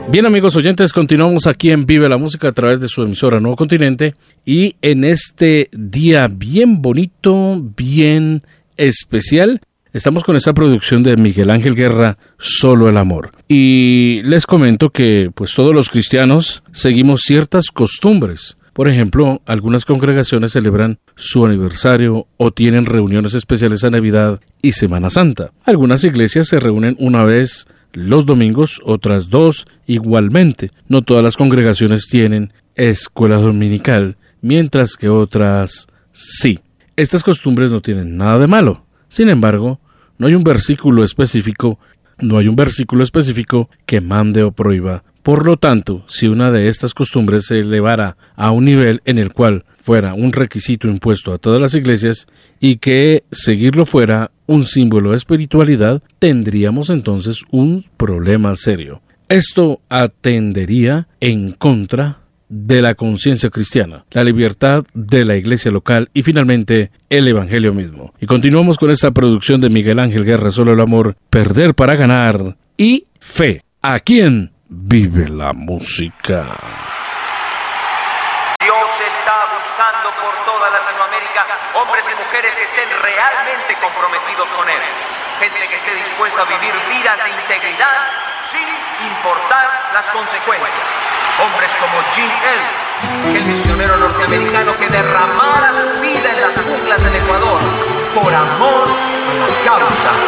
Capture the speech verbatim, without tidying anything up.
Bien, amigos oyentes, continuamos aquí en Vive la Música a través de su emisora Nuevo Continente y en este día bien bonito, bien especial, estamos con esta producción de Miguel Ángel Guerra, Solo el Amor. Y les comento que pues todos los cristianos seguimos ciertas costumbres. Por ejemplo, algunas congregaciones celebran su aniversario o tienen reuniones especiales a Navidad y Semana Santa. Algunas iglesias se reúnen una vez los domingos, otras dos igualmente. No todas las congregaciones tienen escuela dominical, mientras que otras sí. Estas costumbres no tienen nada de malo. Sin embargo, no hay un versículo específico, no hay un versículo específico que mande o prohíba. Por lo tanto, si una de estas costumbres se elevara a un nivel en el cual fuera un requisito impuesto a todas las iglesias y que seguirlo fuera un símbolo de espiritualidad, tendríamos entonces un problema serio. Esto atendería en contra de la conciencia cristiana, la libertad de la iglesia local y finalmente el evangelio mismo. Y continuamos con esta producción de Miguel Ángel Guerra, Solo el Amor, Perder para Ganar y Fe. Aquí en Vive la Música. Dios está buscando por toda Latinoamérica hombres y mujeres que estén realmente comprometidos con Él. Gente que esté dispuesta a vivir vidas de integridad sin importar las consecuencias. Hombres como Jim Elliot, el misionero norteamericano que derramara su vida en las junglas del Ecuador por amor a la causa